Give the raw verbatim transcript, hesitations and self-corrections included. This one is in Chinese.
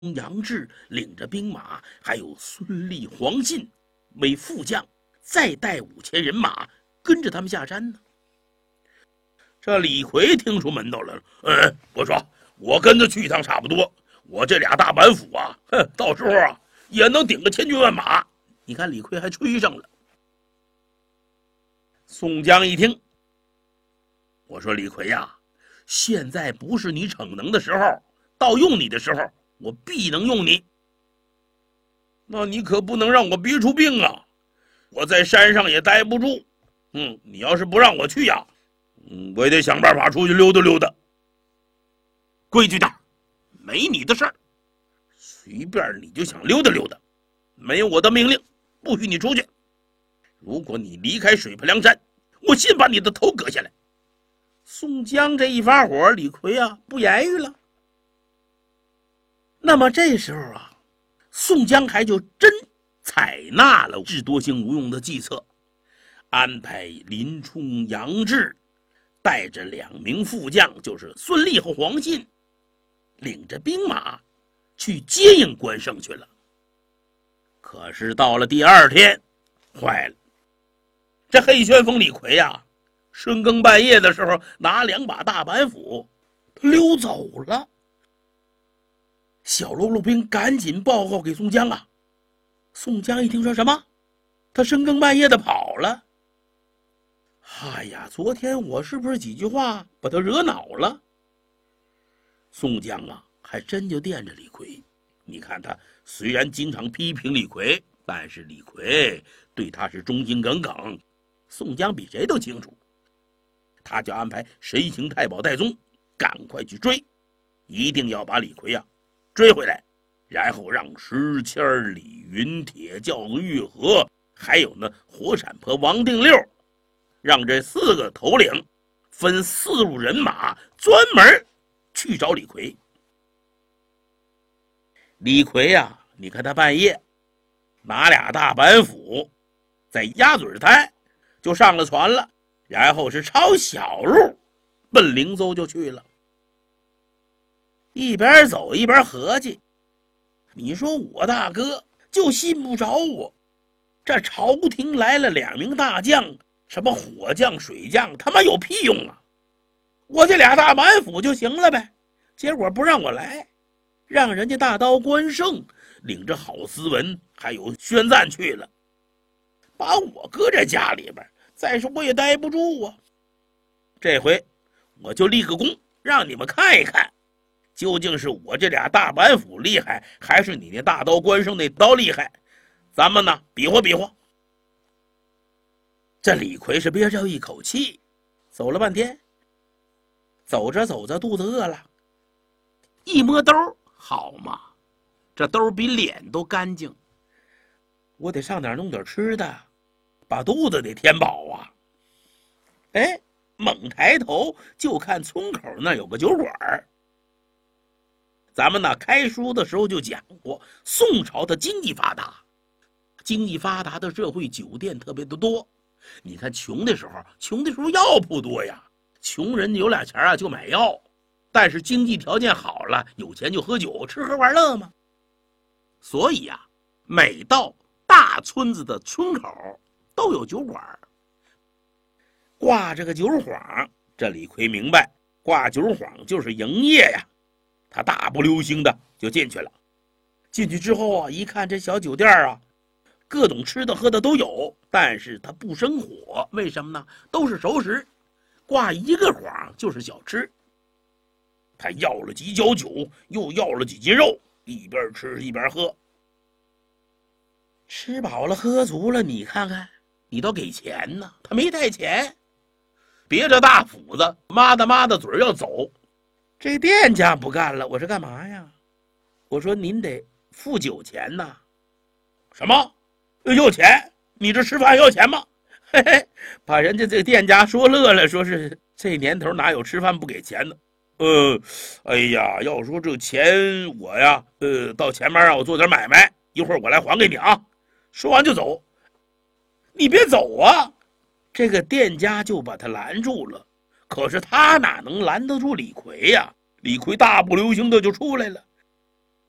杨志领着兵马，还有孙立、黄信为副将，再带五千人马跟着他们下山呢。这李逵听出门道来了，嗯，我说我跟着去一趟差不多，我这俩大板斧啊，哼，到时候啊也能顶个千军万马。你看李逵还吹上了。宋江一听，我说李逵呀、啊，现在不是你逞能的时候，到用你的时候，我必能用你。那你可不能让我憋出病啊！我在山上也待不住。嗯，你要是不让我去呀，嗯，我也得想办法出去溜达溜达。规矩点，没你的事儿。随便你就想溜达溜达，没有我的命令，不许你出去。如果你离开水泊梁山，我先把你的头割下来。宋江这一发火，李逵啊不言语了。那么这时候啊，宋江还就真采纳了智多星吴用的计策，安排林冲、杨志带着两名副将，就是孙立和黄信，领着兵马去接应关胜去了。可是到了第二天，坏了，这黑旋风李逵啊，深更半夜的时候拿两把大板斧溜走了。小喽啰兵赶紧报告给宋江啊！宋江一听说什么，他深更半夜的跑了。哎呀，昨天我是不是几句话把他惹恼了？宋江啊，还真就惦着李逵。你看他虽然经常批评李逵，但是李逵对他是忠心耿耿，宋江比谁都清楚。他就安排神行太保戴宗赶快去追，一定要把李逵啊追回来，然后让石谦、李云、铁轿子玉和，还有呢火闪婆王定六，让这四个头领分四路人马专门去找李逵。李逵呀、啊，你看他半夜拿俩大板斧，在鸭嘴滩就上了船了，然后是抄小路奔灵州就去了。一边走一边合计，你说我大哥就信不着我，这朝廷来了两名大将，什么火将水将，他妈有屁用啊！我这俩大板斧就行了呗，结果不让我来，让人家大刀关胜领着郝思文还有宣赞去了，把我搁在家里边，再说我也待不住啊。这回我就立个功，让你们看一看，究竟是我这俩大板斧厉害，还是你那大刀关胜那刀厉害？咱们呢比划比划。这李逵是憋着一口气，走了半天，走着走着肚子饿了，一摸兜，好嘛，这兜比脸都干净，我得上哪弄点吃的，把肚子得填饱啊。哎，猛抬头就看村口那有个酒馆。咱们呢开书的时候就讲过，宋朝的经济发达，经济发达的社会酒店特别的多。你看穷的时候，穷的时候药铺多呀，穷人有俩钱啊就买药，但是经济条件好了，有钱就喝酒，吃喝玩乐嘛。所以啊，每到大村子的村口都有酒馆，挂这个酒幌。这李逵明白，挂酒幌就是营业呀。他大步流星的就进去了。进去之后啊，一看这小酒店啊，各种吃的喝的都有，但是他不生火，为什么呢？都是熟食，挂一个幌就是小吃。他要了几角酒，又要了几斤肉，一边吃一边喝。吃饱了喝足了，你看看，你都给钱呢，他没带钱，别着大斧子，抹的抹的嘴要走。这店家不干了，我说干嘛呀？我说您得付酒钱呐。什么？要钱？你这吃饭要钱吗？嘿嘿，把人家这个店家说乐了，说是这年头哪有吃饭不给钱的？呃，哎呀，要说这钱我呀，呃，到前面让我做点买卖，一会儿我来还给你啊。说完就走。你别走啊！这个店家就把他拦住了。可是他哪能拦得住李逵呀？李逵大步流星的就出来了。